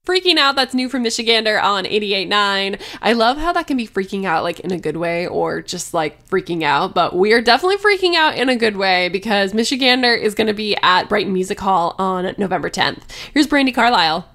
Freaking Out, that's new from Michigander on 88.9. I love how that can be freaking out like in a good way or just like freaking out, but we are definitely freaking out in a good way because Michigander is going to be at Brighton Music Hall on November 10th. Here's Brandi Carlile.